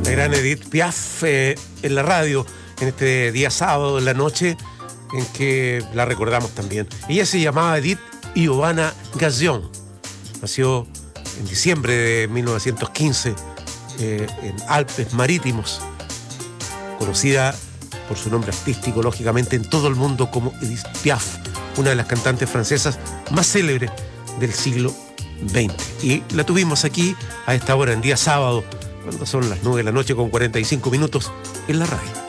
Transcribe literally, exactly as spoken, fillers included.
La gran Edith Piaf eh, en la radio, en este día sábado en la noche, en que la recordamos también. Ella se llamaba Edith Giovanna Gazzion. Nació en diciembre de mil novecientos quince eh, en Alpes Marítimos, conocida por su nombre artístico, lógicamente, en todo el mundo como Edith Piaf, una de las cantantes francesas más célebres del siglo veinte. Y la tuvimos aquí a esta hora, en día sábado, cuando son las nueve de la noche con cuarenta y cinco minutos, en la radio.